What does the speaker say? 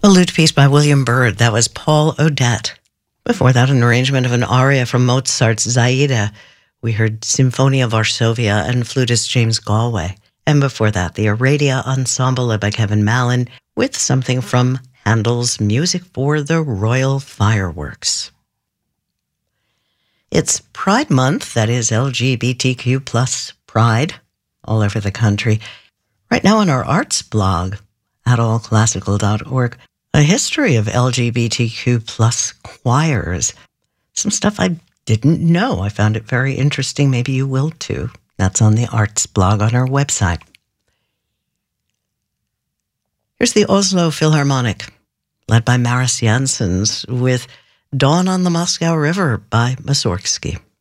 A lute piece by William Byrd. That was Paul Odette. Before that, an arrangement of an aria from Mozart's Zaida. We heard Symphonia Varsovia and flutist James Galway. And before that, the Aradia Ensemble led by Kevin Mallon with something from Handel's Music for the Royal Fireworks. It's Pride Month, that is LGBTQ plus Pride, all over the country. Right now on our arts blog at allclassical.org, a history of LGBTQ plus choirs. Some stuff I didn't know. I found it very interesting. Maybe you will too. That's on the arts blog on our website. Here's the Oslo Philharmonic, led by Maris Janssens, with Dawn on the Moscow River by Mussorgsky.